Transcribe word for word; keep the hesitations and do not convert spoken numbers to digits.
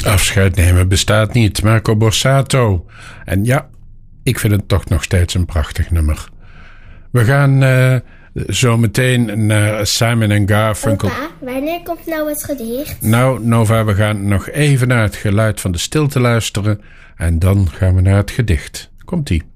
Afscheid nemen bestaat niet. Marco Borsato. En ja, ik vind het toch nog steeds een prachtig nummer. We gaan uh, zo meteen naar Simon en Garfunkel. Papa, wanneer komt nou het gedicht? Nou, Nova, we gaan nog even naar het geluid van de stilte luisteren. En dan gaan we naar het gedicht. Komt-ie.